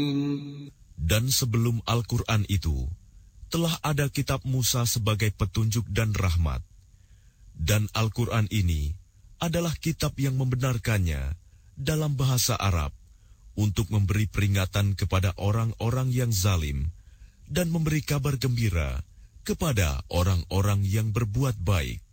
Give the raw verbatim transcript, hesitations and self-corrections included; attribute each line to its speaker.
Speaker 1: Dan sebelum Al-Quran itu, telah ada kitab Musa sebagai petunjuk dan rahmat. Dan Al-Quran ini adalah kitab yang membenarkannya dalam bahasa Arab untuk memberi peringatan kepada orang-orang yang zalim dan memberi kabar gembira kepada orang-orang yang berbuat baik.